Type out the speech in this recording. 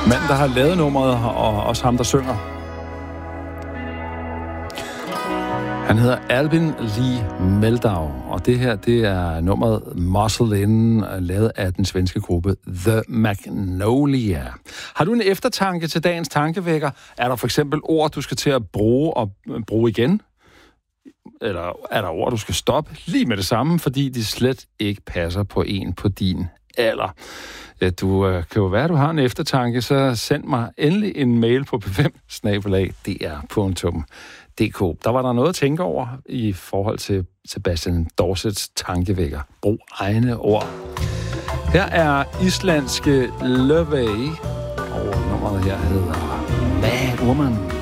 Manden, der har lavet nummeret, og også ham, der synger. Han hedder Albin Lee Meldau, og det her, det er nummeret Muscle In, lavet af den svenske gruppe The Magnolia. Har du en eftertanke til dagens tankevækker? Er der for eksempel ord, du skal til at bruge og bruge igen? Eller er der ord, du skal stoppe lige med det samme, fordi de slet ikke passer på en på din alder? Ja, du kan jo være, du har en eftertanke, så send mig endelig en mail på p5@dr.dk. Der var der noget at tænke over i forhold til Sebastian Dorsets tankevækker. Brug egne ord. Her er islandske Løvey, og nummeret her hedder Mad Woman.